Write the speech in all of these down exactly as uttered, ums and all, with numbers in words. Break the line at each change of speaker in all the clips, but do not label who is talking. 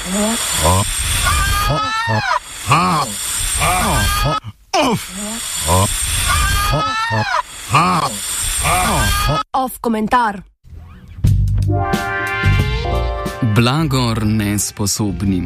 Off komentar.
Blagor nesposobnim.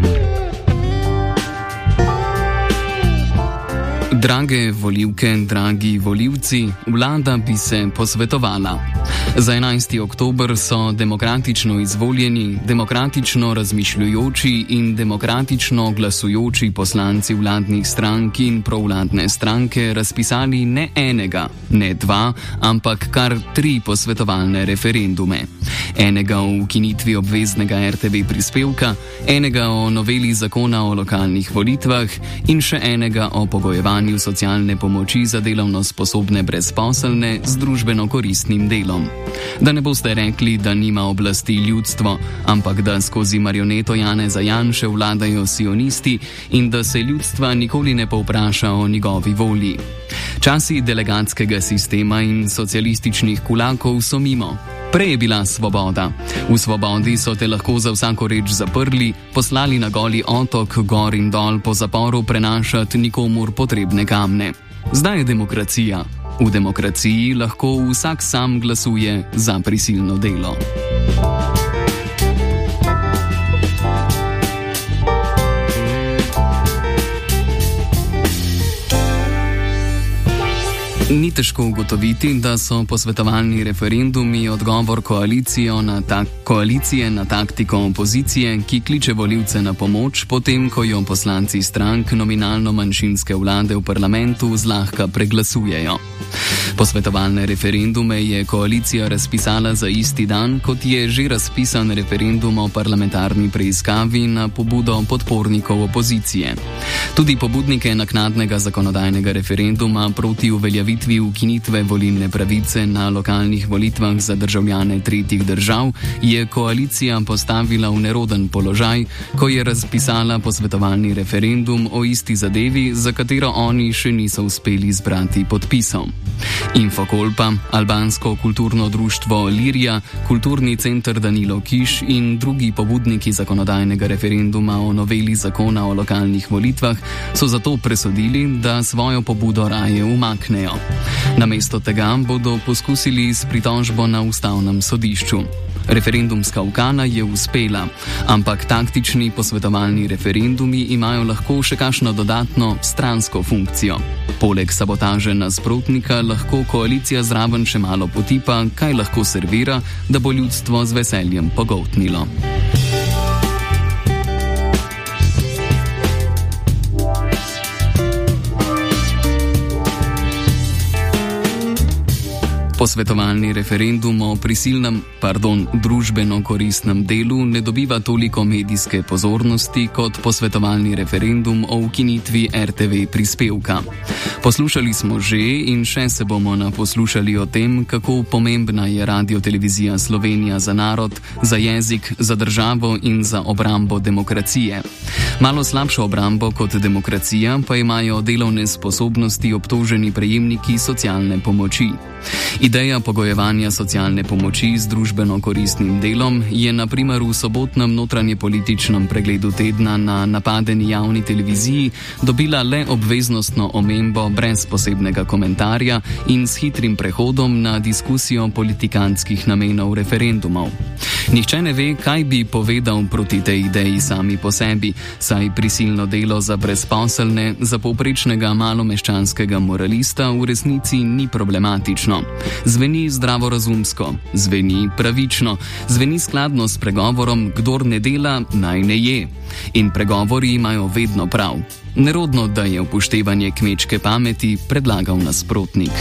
Drage volivke, dragi volivci, vlada bi se posvetovala. Za enajsti oktober so demokratično izvoljeni, demokratično razmišljujoči in demokratično glasujoči poslanci vladnih strank in provladne stranke razpisali ne enega, ne dva, ampak kar tri posvetovalne referendume. Enega o ukinitvi obveznega R T V prispevka, enega o noveli zakona o lokalnih volitvah in še enega o pogojevanju socialne pomoči za delovno sposobne brezposelne z družbeno koristnim delom. Da ne boste rekli, da nima oblasti ljudstvo, ampak da skozi marioneto Janeza Janše vladajo sionisti in da se ljudstva nikoli ne povpraša o njegovi volji. Časi delegatskega sistema in socialističnih kulakov so mimo. Prej je bila svoboda. V svobodi so te lahko za vsako reč zaprli, poslali na goli otok, gor in dol po zaporu prenašati nikomur potrebne kamne. Zdaj je demokracija. V demokraciji lahko vsak sam glasuje za prisilno delo. Ni težko ugotoviti, da so posvetovalni referendumi odgovor na tak, koalicije na taktiko opozicije, ki kliče volivce na pomoč, potem ko jo poslanci strank nominalno manjšinske vlade v parlamentu zlahka preglasujejo. Posvetovalne referendume je koalicija razpisala za isti dan, kot je že razpisan referendum o parlamentarni preiskavi na pobudo podpornikov opozicije. Tudi pobudnike naknadnega zakonodajnega referenduma proti uveljavitvi ukinitve volilne pravice na lokalnih volitvah za državljane tretjih držav je koalicija postavila v neroden položaj, ko je razpisala posvetovalni referendum o isti zadevi, za katero oni še niso uspeli zbrati podpisov. Infokolpa, albansko kulturno društvo Lirija, kulturni center Danilo Kiš in drugi pobudniki zakonodajnega referenduma o noveli zakona o lokalnih volitvah so zato presodili, da svojo pobudo raje umaknejo. Namesto tega bodo poskusili s pritožbo na ustavnem sodišču. Referendumska ukana je uspela, ampak taktični posvetovalni referendumi imajo lahko še kakšno dodatno stransko funkcijo. Poleg sabotaže nasprotnika lahko koalicija zraven še malo potipa, kaj lahko servira, da bo ljudstvo z veseljem pogoltnilo. Posvetovalni referendum o prisilnem, pardon, družbeno koristnem delu ne dobiva toliko medijske pozornosti kot posvetovalni referendum o ukinitvi R T V prispevka. Poslušali smo že in še se bomo naposlušali o tem, kako pomembna je Radiotelevizija Slovenija za narod, za jezik, za državo in za obrambo demokracije. Malo slabšo obrambo kot demokracija pa imajo delovne sposobnosti obtoženi prejemniki socialne pomoči. Ideja pogojevanja socialne pomoči z družbeno koristnim delom je na primer v sobotnem notranjepolitičnem pregledu tedna na napadeni javni televiziji dobila le obveznostno omembo brez posebnega komentarja in s hitrim prehodom na diskusijo politikantskih namenov referendumov. Nihče ne ve, kaj bi povedal proti tej ideji sami po sebi, saj prisilno delo za brezposelne, za povprečnega malomeščanskega moralista v resnici ni problematično. Zveni zdravorazumsko, zveni pravično, zveni skladno s pregovorom, kdor ne dela, naj ne je. In pregovori imajo vedno prav. Nerodno, da je upoštevanje kmečke pameti predlagal nasprotnik.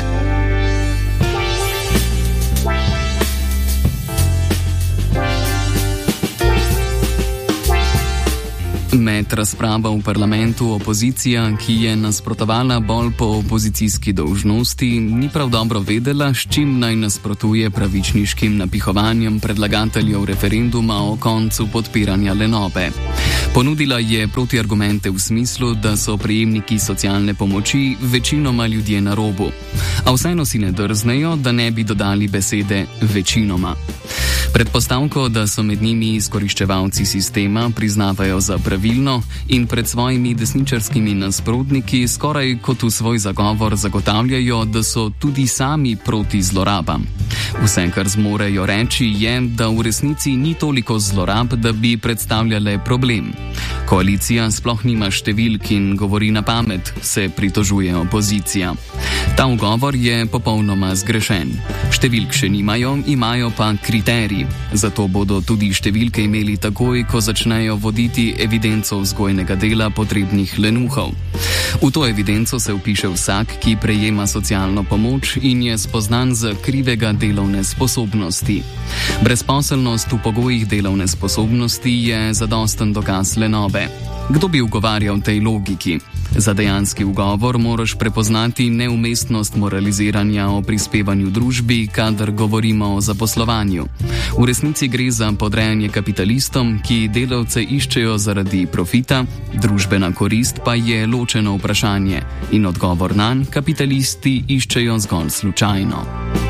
Med razpravo v parlamentu opozicija, ki je nasprotovala bolj po opozicijski dolžnosti, ni prav dobro vedela, s čim naj nasprotuje pravičniškim napihovanjem predlagateljev referenduma o koncu podpiranja Lenobe. Ponudila je protiargumente v smislu, da so prejemniki socialne pomoči večinoma ljudje na robu, a vseeno si ne drznejo, da ne bi dodali besede večinoma. Predpostavko, da so med njimi izkoriščevalci sistema, priznavajo za pravilno in pred svojimi desničarskimi nasprotniki skoraj kot v svoj zagovor zagotavljajo, da so tudi sami proti zlorabam. Vse, kar zmorejo reči, je, da v resnici ni toliko zlorab, da bi predstavljale problem. Koalicija sploh nima številk in govori na pamet, se pritožuje opozicija. Ta ugovor je popolnoma zgrešen. Številk še nimajo, imajo pa kriterij. Zato bodo tudi številke imeli takoj, ko začnejo voditi evidenco vzgojnega dela potrebnih lenuhov. V to evidenco se vpiše vsak, ki prejema socialno pomoč in je spoznan za krivega delovne sposobnosti. Brezposelnost v pogojih delovne sposobnosti je zadosten dokaz Lenobe. Kdo bi ugovarjal tej logiki? Za dejanski ugovor moraš prepoznati neumestnost moraliziranja o prispevanju družbi, kadar govorimo o zaposlovanju. V resnici gre za podrejanje kapitalistom, ki delavce iščejo zaradi profita, družbena korist pa je ločeno vprašanje in odgovor nanj kapitalisti iščejo zgolj slučajno.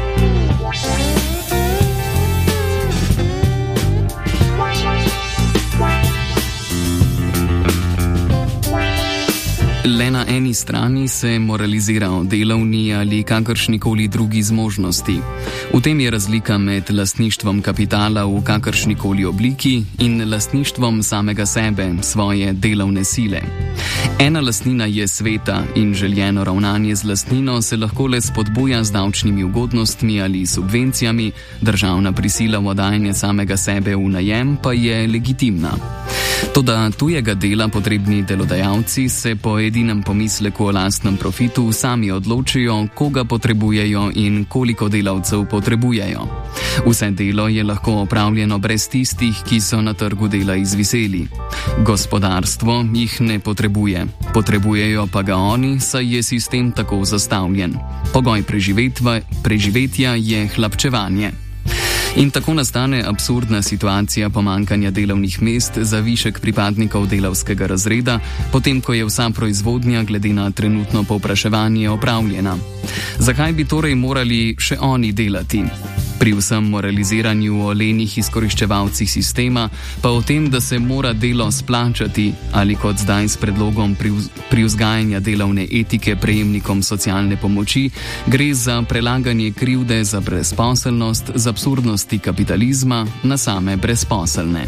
Le na eni strani se moralizira o delovni ali kakršnikoli drugi zmožnosti. V tem je razlika med lastništvom kapitala v kakršnikoli obliki in lastništvom samega sebe, svoje delovne sile. Ena lastnina je sveta in željeno ravnanje z lastnino se lahko le spodbuja z davčnimi ugodnostmi ali subvencijami, državna prisila v oddajanje samega sebe v najem pa je legitimna. Toda tujega dela potrebni delodajalci se po edinem pomisleku o lastnem profitu sami odločijo, koga potrebujejo in koliko delavcev potrebujejo. Vse delo je lahko opravljeno brez tistih, ki so na trgu dela izviseli. Gospodarstvo jih ne potrebuje. Potrebujejo pa ga oni, saj je sistem tako zastavljen. Pogoj preživetja je hlapčevanje. In tako nastane absurdna situacija pomankanja delovnih mest za višek pripadnikov delavskega razreda, potem ko je vsa proizvodnja glede na trenutno povpraševanje opravljena. Zakaj bi torej morali še oni delati? Pri vsem moraliziranju o lenih izkoriščevalcih sistema, pa o tem, da se mora delo splačati, ali kot zdaj s predlogom privzgajanja delovne etike prejemnikom socialne pomoči, gre za prelaganje krivde za brezposelnost z absurdnosti kapitalizma na same brezposelne.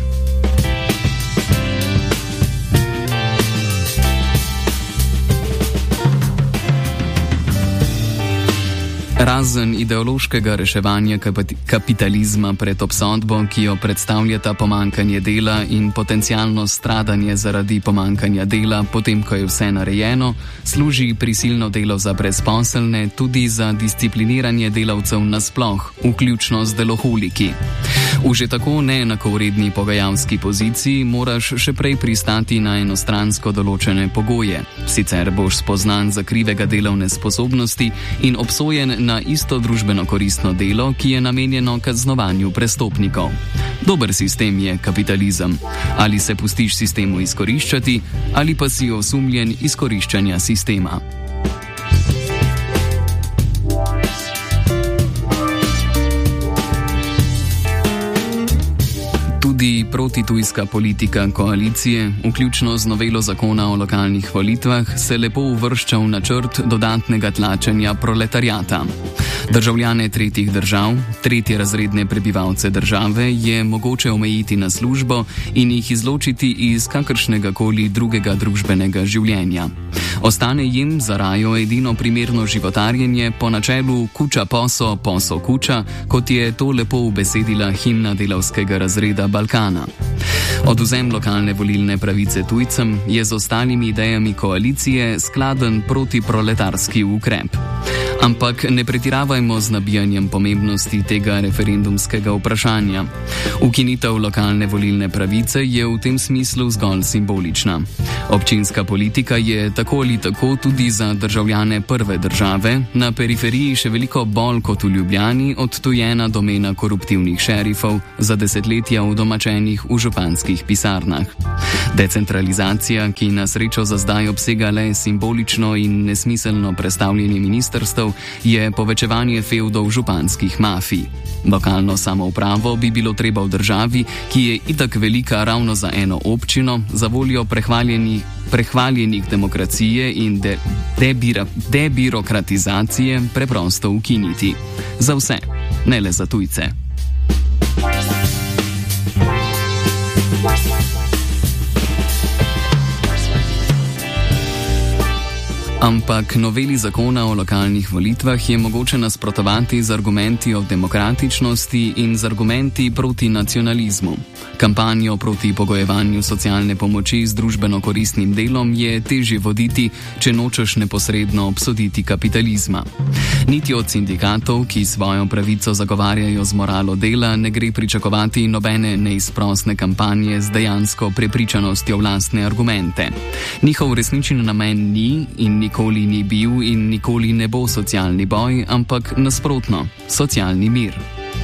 Razen ideološkega reševanja kapitalizma pred obsodbo, ki jo predstavljata pomankanje dela in potencialno stradanje zaradi pomankanja dela, potem ko je vse narejeno, služi prisilno delo za brezposelne tudi za discipliniranje delavcev nasploh, vključno z deloholiki. V že tako neenakovredni pogajalski poziciji moraš še prej pristati na enostransko določene pogoje, sicer boš spoznan za krivega delovne sposobnosti in obsojen na isto družbeno koristno delo, ki je namenjeno kaznovanju prestopnikov. Dober sistem je kapitalizem. Ali se pustiš sistemu izkoriščati, ali pa si osumljen izkoriščanja sistema. Tudi protitujska politika koalicije, vključno z novelo zakona o lokalnih volitvah, se lepo uvršča v načrt dodatnega tlačenja proletariata. Državljane tretjih držav, tretjerazredne prebivalce države je mogoče omejiti na službo in jih izločiti iz kakršnega koli drugega družbenega življenja. Ostane jim za rajo edino primerno životarjenje po načelu kuča poso, poso kuča, kot je to lepo ubesedila himna delavskega razreda Balkana. Odvzem lokalne volilne pravice tujcem je z ostalimi idejami koalicije skladen protiproletarski ukrep. Ampak ne pretiravajmo z nabijanjem pomembnosti tega referendumskega vprašanja. Ukinitev lokalne volilne pravice je v tem smislu zgolj simbolična. Občinska politika je tako ali tako tudi za državljane prve države, na periferiji še veliko bolj kot v Ljubljani odtujena domena koruptivnih šerifov, za desetletja udomačenih v županskih pisarnah. Decentralizacija, ki na srečo za zdaj obsega le simbolično in nesmiselno prestavljanje ministrstev, je povečevanje fevdov županskih mafij. Lokalno samoupravo bi bilo treba v državi, ki je itak velika ravno za eno občino, za voljo prehvaljenih, prehvaljenih demokracije in de, debira, debirokratizacije preprosto ukiniti. Za vse, ne le za tujce. Ampak noveli zakona o lokalnih volitvah je mogoče nasprotovati z argumenti o demokratičnosti in z argumenti proti nacionalizmu. Kampanjo proti pogojevanju socialne pomoči z družbeno koristnim delom je težje voditi, če nočeš neposredno obsoditi kapitalizma. Niti od sindikatov, ki svojo pravico zagovarjajo z moralo dela, ne gre pričakovati nobene neizprosne kampanje z dejansko prepričanostjo v lastne argumente. Njihov resnični namen ni in nikoli ni bil in nikoli ne bo socialni boj, ampak nasprotno, socialni mir.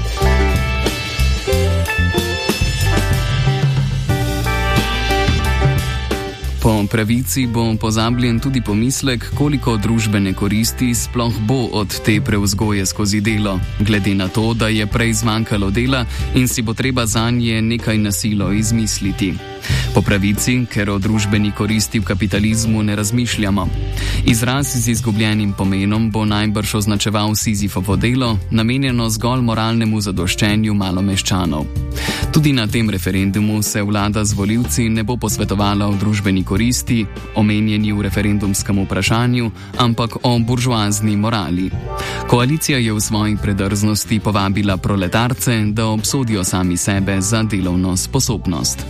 Po pravici bo pozabljen tudi pomislek, koliko družbene koristi sploh bo od te prevzgoje skozi delo, glede na to, da je prej zmanjkalo dela in si bo treba zanje nekaj na silo izmisliti. Po pravici, ker o družbeni koristi v kapitalizmu ne razmišljamo. Izraz z izgubljenim pomenom bo najbrž označeval Sizifovo delo, namenjeno zgolj moralnemu zadoščenju malomeščanov. Tudi na tem referendumu se vlada z volivci ne bo posvetovala o družbeni koristi, omenjeni v referendumskem vprašanju, ampak o buržoazni morali. Koalicija je v svoji predrznosti povabila proletarce, da obsodijo sami sebe za delovno sposobnost.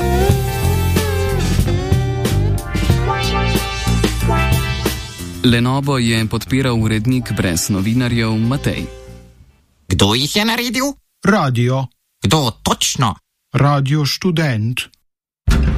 Lenovo je podpiral urednik brez novinarjev Matej.
Kdo jih je naredil?
Radio.
Kdo točno?
Radio Študent.